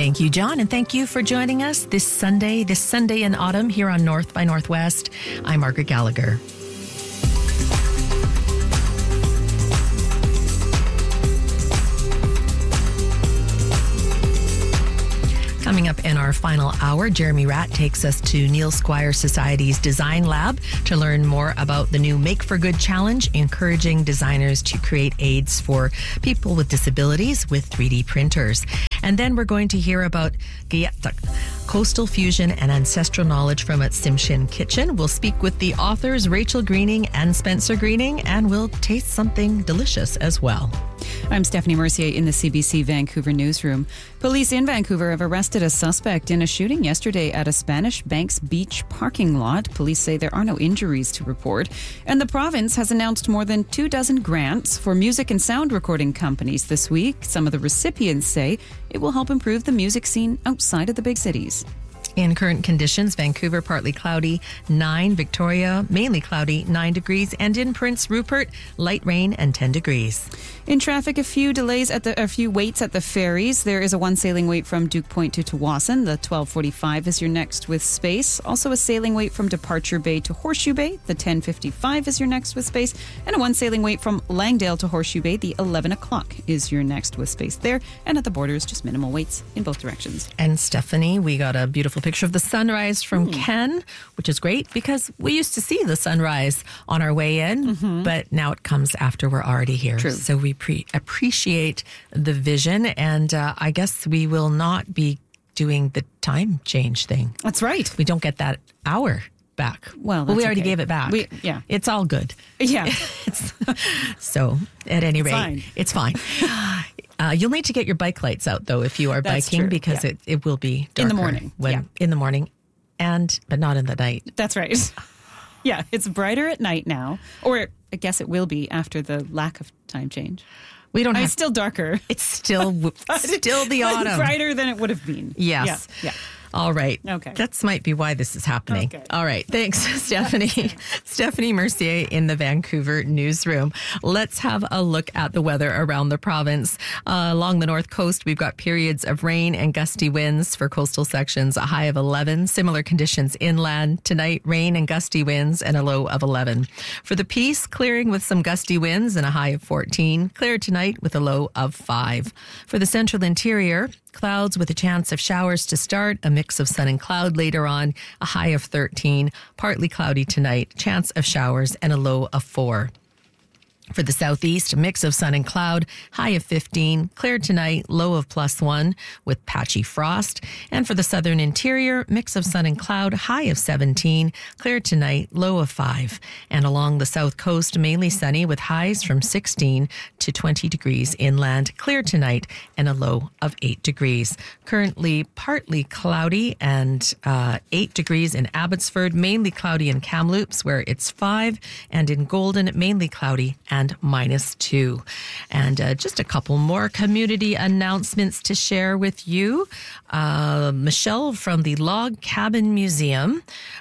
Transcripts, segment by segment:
Thank you, John, and thank you for joining us this Sunday in autumn here on North by Northwest. I'm Margaret Gallagher. Coming up in our final hour, Jeremy Ratt takes us to Neil Squire Society's Design Lab to learn more about the new Make for Good Challenge, encouraging designers to create aids for people with disabilities with 3D printers. And then we're going to hear about Giyatak, coastal fusion and ancestral knowledge from its Tsimshian kitchen. We'll speak with the authors Rachel Greening and Spencer Greening, and we'll taste something delicious as well. I'm Stephanie Mercier in the CBC Vancouver newsroom. Police in Vancouver have arrested a suspect in a shooting yesterday at a Spanish Banks Beach parking lot. Police say there are no injuries to report. And the province has announced more than 24 grants for music and sound recording companies this week. Some of the recipients say it will help improve the music scene outside of the big cities. In current conditions, Vancouver, partly cloudy, 9. Victoria, mainly cloudy, 9 degrees. And in Prince Rupert, light rain and 10 degrees. In traffic, a few waits at the ferries. There is a one sailing wait from Duke Point to Tsawwassen. The 12:45 is your next with space. Also a sailing wait from Departure Bay to Horseshoe Bay. The 10:55 is your next with space. And a one sailing wait from Langdale to Horseshoe Bay. The 11 o'clock is your next with space there. And at the borders, just minimal waits in both directions. And Stephanie, we got a beautiful picture of the sunrise from Ken, which is great because we used to see the sunrise on our way in, but now it comes after we're already here. True. So we appreciate the vision, and I guess we will not be doing the time change thing. That's right. We don't get that hour back. Well, we already okay. gave it back. It's all good. Yeah. So at any rate, fine. It's fine. You'll need to get your bike lights out, though, if you are That's biking, true. because it will be darker in the morning. In the morning, but not in the night. That's right. Yeah, it's brighter at night now, or I guess it will be after the lack of time change. We don't have. It's still darker. It's still the autumn. Brighter than it would have been. Yes. Yeah. All right. Okay. That might be why this is happening. Okay. All right. Thanks, Stephanie. Stephanie Mercier in the Vancouver newsroom. Let's have a look at the weather around the province. Along the north coast, we've got periods of rain and gusty winds for coastal sections, a high of 11. Similar conditions inland. Tonight, rain and gusty winds and a low of 11. For the Peace, clearing with some gusty winds and a high of 14. Clear tonight with a low of 5. For the central interior, clouds with a chance of showers to start, a mix of sun and cloud later on, a high of 13. Partly cloudy tonight, chance of showers, and a low of 4. For the southeast, a mix of sun and cloud, high of 15. Clear tonight, low of +1 with patchy frost. And for the southern interior, mix of sun and cloud, high of 17. Clear tonight, low of 5. And along the south coast, mainly sunny with highs from 16 to 20 degrees inland. Clear tonight and a low of 8 degrees. Currently partly cloudy and 8 degrees in Abbotsford, mainly cloudy in Kamloops where it's 5. And in Golden, mainly cloudy and -2. And just a couple more community announcements to share with you. Michelle from the Log Cabin Museum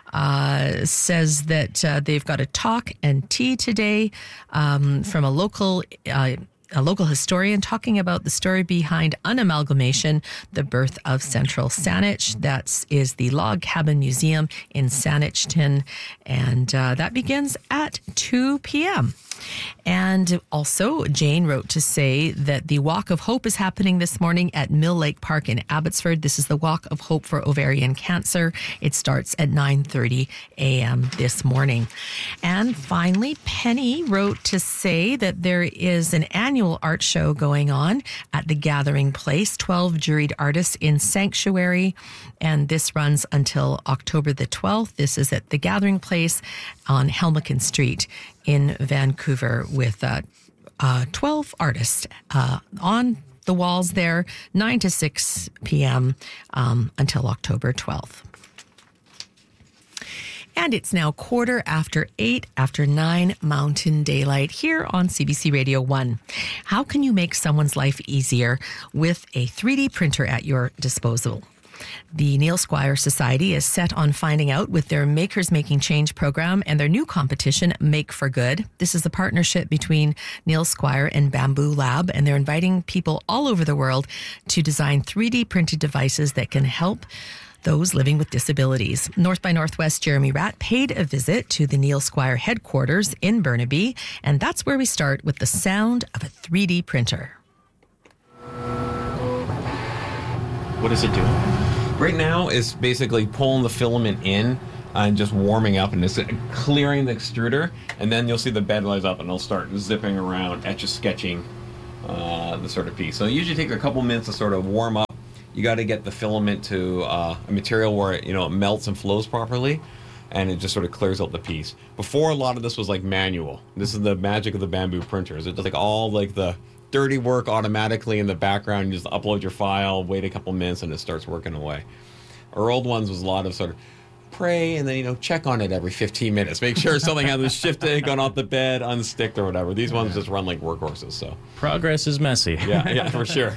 says that they've got a talk and tea today from a local historian talking about the story behind unamalgamation, the birth of Central Saanich. That is the Log Cabin Museum in Saanich, and that begins at 2 p.m. And also, Jane wrote to say that the Walk of Hope is happening this morning at Mill Lake Park in Abbotsford. This is the Walk of Hope for Ovarian Cancer. It starts at 9:30 a.m. this morning. And finally, Penny wrote to say that there is an annual art show going on at the Gathering Place, 12 juried artists in Sanctuary, and this runs until October the 12th. This is at the Gathering Place on Helmeken Street in Vancouver with 12 artists on the walls there, 9 to 6 p.m. Until October 12th. And it's now 8:15 after 9 Mountain Daylight here on CBC Radio 1. How can you make someone's life easier with a 3D printer at your disposal? The Neil Squire Society is set on finding out with their Makers Making Change program and their new competition, Make for Good. This is the partnership between Neil Squire and Bamboo Lab, and they're inviting people all over the world to design 3D printed devices that can help those living with disabilities. North by Northwest Jeremy Ratt paid a visit to the Neil Squire headquarters in Burnaby, and that's where we start with the sound of a 3D printer. What is it doing? Right now, it's basically pulling the filament in and just warming up, and it's clearing the extruder, and then you'll see the bed rise up and it'll start zipping around, etch-a-sketching the sort of piece. So it usually takes a couple minutes to sort of warm up. You got to get the filament to a material where it melts and flows properly, and it just sort of clears out the piece. Before, a lot of this was like manual. This is the magic of the Bamboo printers. It does like all like the dirty work automatically in the background. You just upload your file, wait a couple minutes, and it starts working away. Our old ones was a lot of sort of pray and then check on it every 15 minutes. Make sure something hasn't shifted, gone off the bed, unsticked or whatever. These ones just run like workhorses. So progress is messy. Yeah, for sure.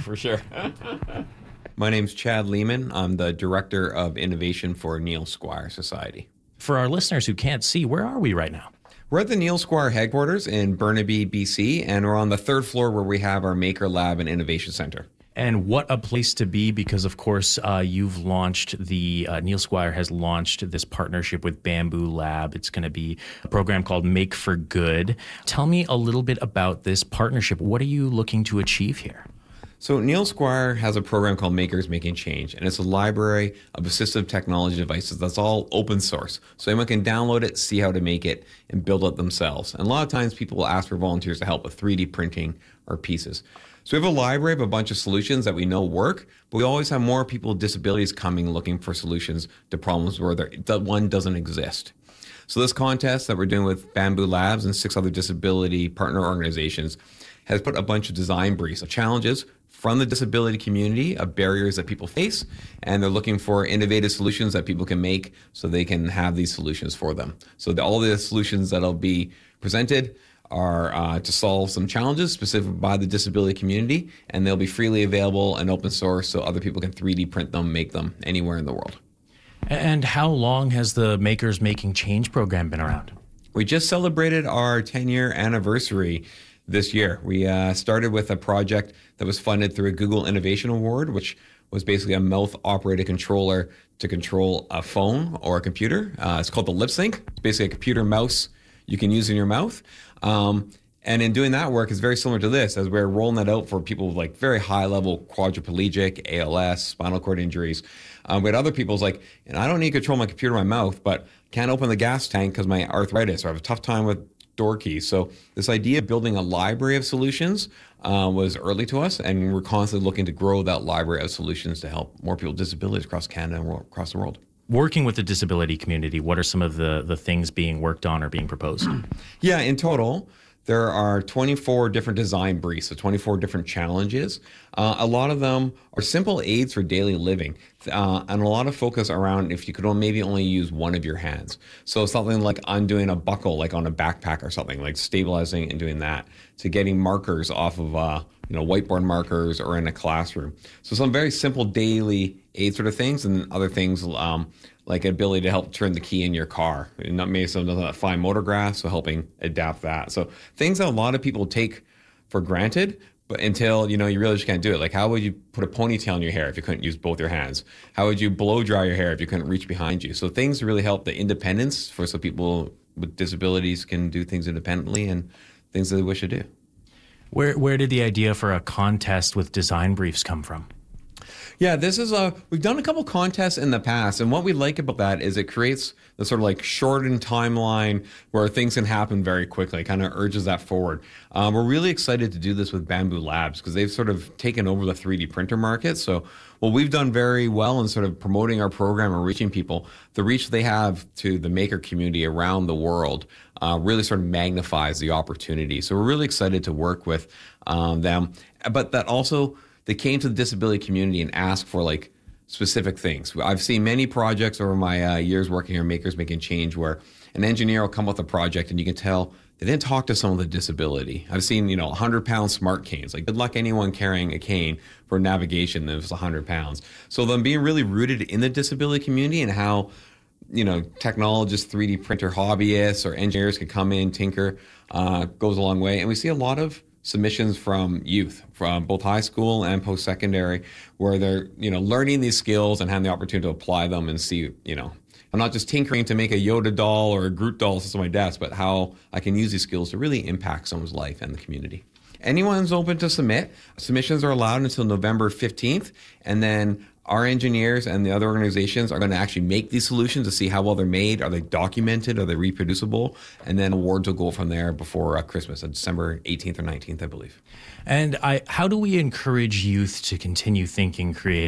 My name's Chad Lehman. I'm the Director of Innovation for Neil Squire Society. For our listeners who can't see, where are we right now? We're at the Neil Squire headquarters in Burnaby, BC, and we're on the third floor where we have our Maker Lab and Innovation Center. And what a place to be, because, of course, you've launched Neil Squire has launched this partnership with Bamboo Lab. It's going to be a program called Make for Good. Tell me a little bit about this partnership. What are you looking to achieve here? So Neil Squire has a program called Makers Making Change, and it's a library of assistive technology devices that's all open source. So anyone can download it, see how to make it, and build it themselves. And a lot of times people will ask for volunteers to help with 3D printing our pieces. So we have a library of a bunch of solutions that we know work, but we always have more people with disabilities coming looking for solutions to problems where that one doesn't exist. So this contest that we're doing with Bamboo Labs and 6 other disability partner organizations has put a bunch of design briefs of challenges from the disability community of barriers that people face, and they're looking for innovative solutions that people can make so they can have these solutions for them. So all the solutions that'll be presented are to solve some challenges specific by the disability community, and they'll be freely available and open source so other people can 3D print them, make them anywhere in the world. And how long has the Makers Making Change program been around? We just celebrated our 10-year anniversary this year. We started with a project that was funded through a Google Innovation Award, which was basically a mouth-operated controller to control a phone or a computer. It's called the LipSync. It's basically a computer mouse you can use in your mouth. And in doing that work, it's very similar to this, as we're rolling that out for people with like very high-level quadriplegic, ALS, spinal cord injuries. We had other people's like, and I don't need to control my computer in my mouth, but can't open the gas tank because my arthritis, or I have a tough time with door keys. So this idea of building a library of solutions was early to us, and we're constantly looking to grow that library of solutions to help more people with disabilities across Canada and across the world. Working with the disability community, what are some of the things being worked on or being proposed? Yeah, in total, there are 24 different design briefs, so 24 different challenges. A lot of them are simple aids for daily living, and a lot of focus around if you could maybe only use one of your hands. So something like undoing a buckle, like on a backpack or something, like stabilizing and doing that, to getting markers off of whiteboard markers or in a classroom. So some very simple daily aid sort of things, and other things like ability to help turn the key in your car. Not maybe some doesn't have fine motor grasp, so helping adapt that. So things that a lot of people take for granted, but until you really just can't do it. Like, how would you put a ponytail in your hair if you couldn't use both your hands? How would you blow dry your hair if you couldn't reach behind you? So things really help the independence so people with disabilities can do things independently and things that they wish to do. Where did the idea for a contest with design briefs come from? Yeah, we've done a couple contests in the past, and what we like about that is it creates the sort of like shortened timeline where things can happen very quickly. It kind of urges that forward. We're really excited to do this with Bamboo Labs because they've sort of taken over the 3D printer market. So what we've done very well in sort of promoting our program and reaching people, the reach they have to the maker community around the world really sort of magnifies the opportunity. So we're really excited to work with them. But that also, they came to the disability community and asked for like specific things. I've seen many projects over my years working here, Makers Making Change, where an engineer will come with a project and you can tell they They didn't talk to some of the disability. I've seen, 100-pound smart canes. Like, good luck anyone carrying a cane for navigation that was 100 pounds. So them being really rooted in the disability community and how, technologists, 3D printer hobbyists, or engineers can come in, tinker, goes a long way. And we see a lot of submissions from youth, from both high school and post-secondary, where they're, learning these skills and having the opportunity to apply them and see, I'm not just tinkering to make a Yoda doll or a Groot doll to my desk, but how I can use these skills to really impact someone's life and the community. Anyone's open to submit. Submissions are allowed until November 15th, and then our engineers and the other organizations are going to actually make these solutions to see how well they're made. Are they documented? Are they reproducible? And then awards will go from there before Christmas, on December 18th or 19th, I believe. And how do we encourage youth to continue thinking creatively?